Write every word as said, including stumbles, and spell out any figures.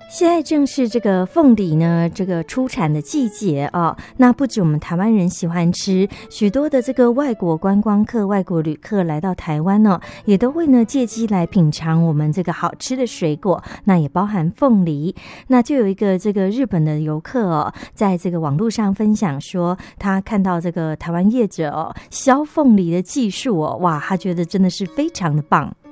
现在正是这个凤梨呢这个出产的季节哦，那不止我们台湾人喜欢吃，许多的这个外国观光客、外国旅客来到台湾呢、哦，也都会呢借机来品尝我们这个好吃的水果，那也包含凤梨。那就有一个这个日本的游客哦，在这个网络上分享说，他看到这个台湾业者哦削凤梨的技术哦，哇，他觉得真的是非常的棒。